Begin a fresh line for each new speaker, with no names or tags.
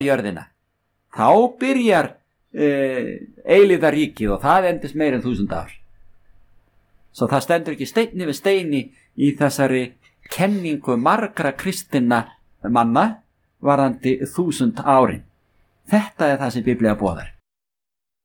jörðina, þá byrjar eilífðarríkið og það endist meir en 1000 ár. Svo það stendur ekki steini við steini í þessari kenningu margra kristinna manna varðandi 1000 árin. Þetta er það sem Biblía boðar.